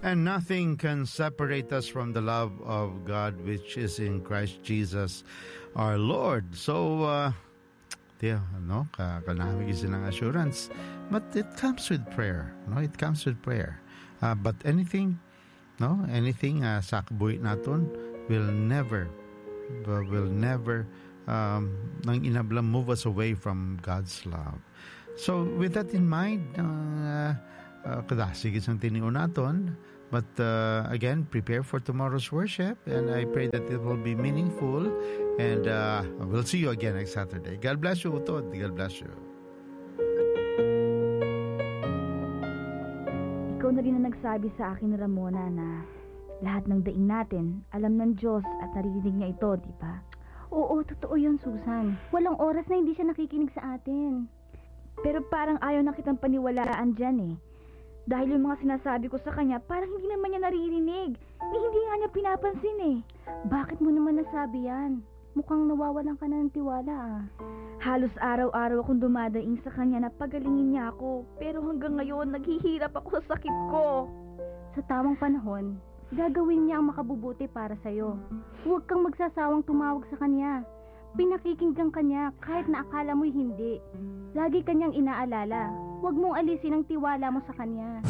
And nothing can separate us from the love of God which is in Christ Jesus our Lord. So, kanamig silang assurance. But it comes with prayer. No, it comes with prayer. But anything sa kabuhi naton will never nang inablang move us away from God's love. So, with that in mind, kadasig isang tiniyo naton. But again, prepare for tomorrow's worship, and I pray that it will be meaningful. And we'll see you again next Saturday. God bless you, Utod. God bless you. Ikaw na rin ang nagsabi sa akin, Ramona, na lahat ng daing natin, alam ng Diyos at naririnig niya ito, di ba? Oo, totoo yun, Susan. Walang oras na hindi siya nakikinig sa atin. Pero parang ayaw na kitang paniwalaan dyan eh. Dahil yung mga sinasabi ko sa kanya, parang hindi naman niya naririnig. Hindi nga niya pinapansin eh. Bakit mo naman nasabi yan? Mukhang nawawalan ka na ng tiwala ah. Halos araw-araw akong dumadaing sa kanya na pagalingin niya ako. Pero hanggang ngayon, naghihirap ako sa sakit ko. Sa tamang panahon, gagawin niya ang makabubuti para sa'yo. Huwag kang magsasawang tumawag sa kanya. Pinakikinggan ka niya kahit na akala mo'y hindi. Lagi kanyang inaalala. Huwag mong alisin ang tiwala mo sa kanya.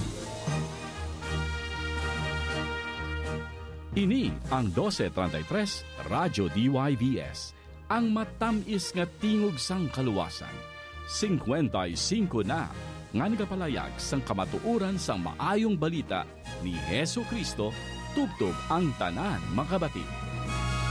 Ini ang 1233 Radyo DYVS, ang matamis nga tingog sang kaluwasan. 55 na nga nagapalayag sang kamatuuran sang maayong balita ni Hesu Kristo, tubtob ang tanan makabati.